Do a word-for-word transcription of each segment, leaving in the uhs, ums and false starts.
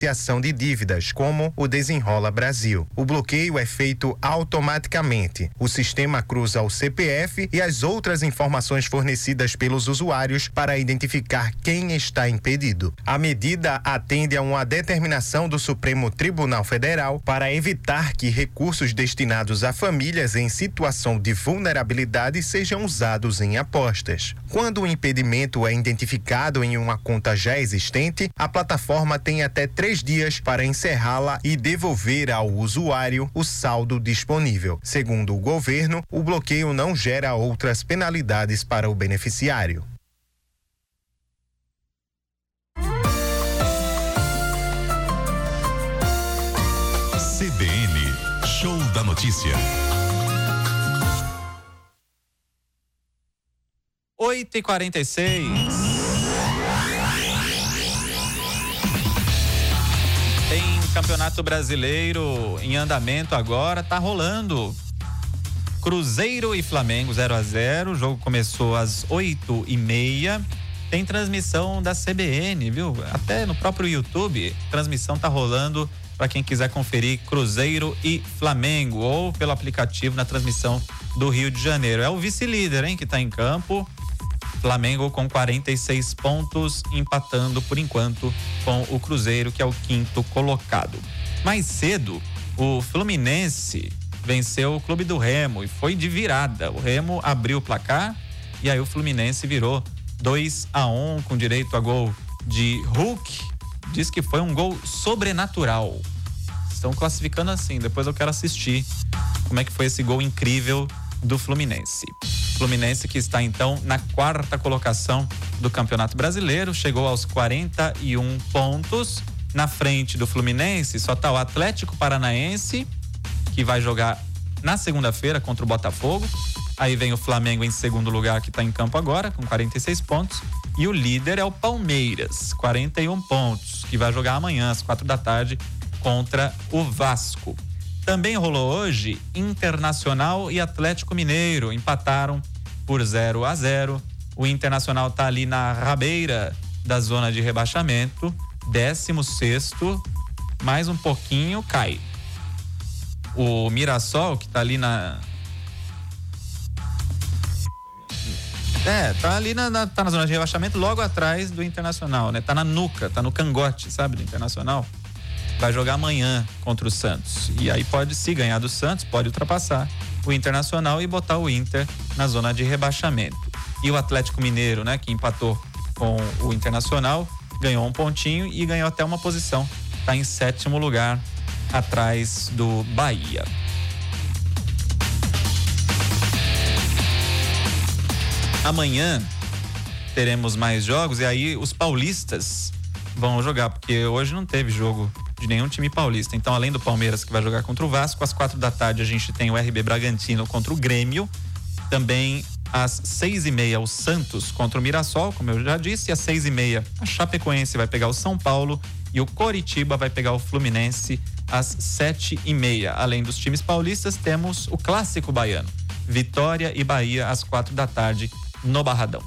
ação de dívidas, como o Desenrola Brasil. O bloqueio é feito automaticamente. O sistema cruza o C P F e as outras informações fornecidas pelos usuários para identificar quem está impedido. A medida atende a uma determinação do Supremo Tribunal Federal para evitar que recursos destinados a famílias em situação de vulnerabilidade sejam usados em apostas. Quando o impedimento é identificado em uma conta já existente, a plataforma tem até três dias para encerrá-la e devolver ao usuário o saldo disponível. Segundo o governo, o bloqueio não gera outras penalidades para o beneficiário. C B N, Show da Notícia. oito e quarenta e seis. Tem Campeonato Brasileiro em andamento agora, tá rolando. Cruzeiro e Flamengo zero a zero, o jogo começou às oito e meia. Tem transmissão da C B N, viu? Até no próprio YouTube, transmissão tá rolando para quem quiser conferir Cruzeiro e Flamengo, ou pelo aplicativo na transmissão do Rio de Janeiro. É o vice-líder, hein, que tá em campo. Flamengo com quarenta e seis pontos, empatando por enquanto com o Cruzeiro, que é o quinto colocado. Mais cedo, o Fluminense venceu o Clube do Remo e foi de virada. O Remo abriu o placar e aí o Fluminense virou dois a um com direito a gol de Hulk. Diz que foi um gol sobrenatural. Estão classificando assim, depois eu quero assistir como é que foi esse gol incrível do Fluminense. Fluminense que está então na quarta colocação do Campeonato Brasileiro, chegou aos quarenta e um pontos. Na frente do Fluminense só está o Atlético Paranaense, que vai jogar na segunda-feira contra o Botafogo. Aí vem o Flamengo em segundo lugar, que está em campo agora, com quarenta e seis pontos. E o líder é o Palmeiras, quarenta e um pontos, que vai jogar amanhã às quatro da tarde contra o Vasco. Também rolou hoje Internacional e Atlético Mineiro, empataram por zero a zero. O Internacional está ali na rabeira da zona de rebaixamento, décimo sexto, mais um pouquinho cai. O Mirassol, que tá ali na... É, tá ali na, na, tá na zona de rebaixamento, logo atrás do Internacional, né? Tá na nuca, tá no cangote, sabe, do Internacional. Vai jogar amanhã contra o Santos. E aí pode, se ganhar do Santos, pode ultrapassar o Internacional e botar o Inter na zona de rebaixamento. E o Atlético Mineiro, né, que empatou com o Internacional, ganhou um pontinho e ganhou até uma posição. Tá em sétimo lugar, atrás do Bahia. Amanhã teremos mais jogos e aí os paulistas vão jogar, porque hoje não teve jogo de nenhum time paulista. Então, além do Palmeiras, que vai jogar contra o Vasco, às quatro da tarde a gente tem o R B Bragantino contra o Grêmio. Também às seis e meia o Santos contra o Mirassol, como eu já disse. E às seis e meia a Chapecoense vai pegar o São Paulo e o Coritiba vai pegar o Fluminense às sete e meia. Além dos times paulistas, temos o clássico baiano, Vitória e Bahia às quatro da tarde no Barradão.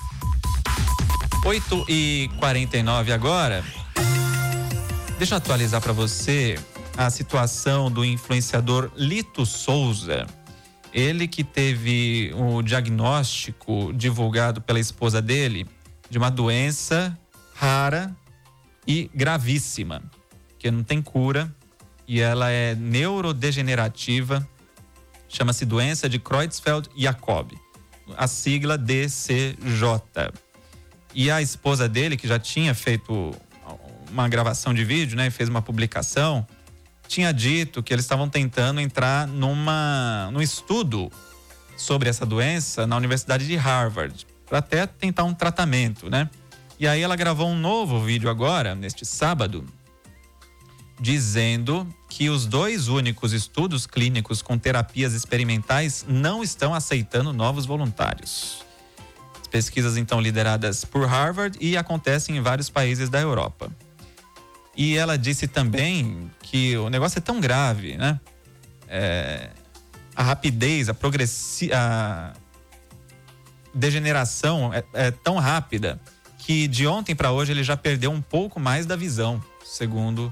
oito e quarenta e nove agora. Deixa eu atualizar para você a situação do influenciador Lito Souza. Ele que teve o diagnóstico divulgado pela esposa dele de uma doença rara e gravíssima, que não tem cura, e ela é neurodegenerativa, chama-se doença de Creutzfeldt-Jakob, a sigla D C J. E a esposa dele, que já tinha feito uma gravação de vídeo, né, fez uma publicação, tinha dito que eles estavam tentando entrar numa, num estudo sobre essa doença na Universidade de Harvard, para até tentar um tratamento, né? E aí ela gravou um novo vídeo agora, neste sábado, dizendo que os dois únicos estudos clínicos com terapias experimentais não estão aceitando novos voluntários. As pesquisas, então, lideradas por Harvard e acontecem em vários países da Europa. E ela disse também que o negócio é tão grave, né? É, a rapidez, a progressi- a degeneração é, é tão rápida que de ontem para hoje ele já perdeu um pouco mais da visão, segundo